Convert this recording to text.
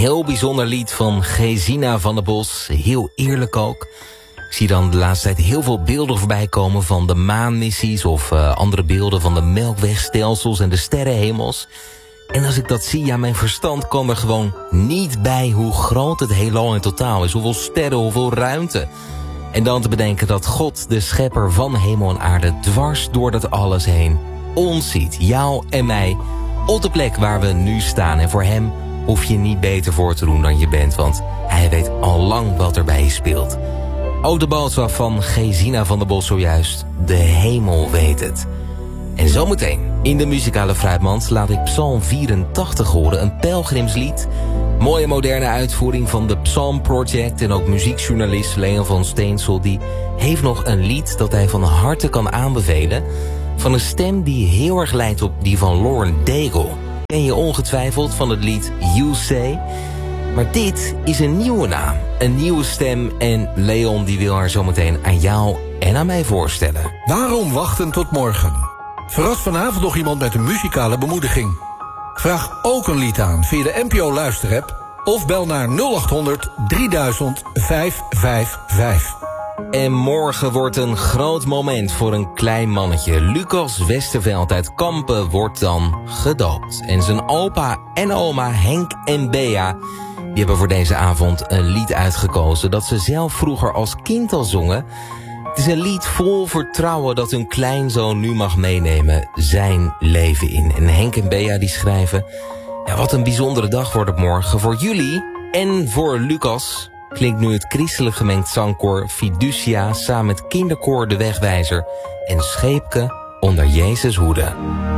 heel bijzonder lied van Gesina van der Bos. Heel eerlijk ook. Ik zie dan de laatste tijd heel veel beelden voorbij komen van de maanmissies of andere beelden van de melkwegstelsels en de sterrenhemels. En als ik dat zie, ja, mijn verstand kan er gewoon niet bij hoe groot het heelal in totaal is. Hoeveel sterren, hoeveel ruimte. En dan te bedenken dat God, de schepper van hemel en aarde, dwars door dat alles heen ons ziet, jou en mij, op de plek waar we nu staan. En voor hem hoef je niet beter voor te doen dan je bent, want hij weet al lang wat er bij je speelt. Ook de boodschap van Gesina van der Bos zojuist, de hemel weet het. En zometeen, in de muzikale fruitmand, laat ik Psalm 84 horen, een pelgrimslied. Mooie moderne uitvoering van de Psalm Project en ook muziekjournalist Leon van Steensel, die heeft nog een lied dat hij van harte kan aanbevelen, van een stem die heel erg lijkt op die van Lauren Daigle. Ken je ongetwijfeld van het lied You Say. Maar dit is een nieuwe naam, een nieuwe stem en Leon die wil haar zometeen aan jou en aan mij voorstellen. Waarom wachten tot morgen? Verras vanavond nog iemand met een muzikale bemoediging. Vraag ook een lied aan via de NPO Luisterapp of bel naar 0800 3000 555. En morgen wordt een groot moment voor een klein mannetje. Lucas Westerveld uit Kampen wordt dan gedoopt. En zijn opa en oma Henk en Bea, die hebben voor deze avond een lied uitgekozen dat ze zelf vroeger als kind al zongen. Het is een lied vol vertrouwen dat hun kleinzoon nu mag meenemen zijn leven in. En Henk en Bea die schrijven, ja, wat een bijzondere dag wordt het morgen voor jullie en voor Lucas. Klinkt nu het christelijk gemengd zangkoor Fiducia samen met kinderkoor De Wegwijzer en Scheepke onder Jezus' hoede.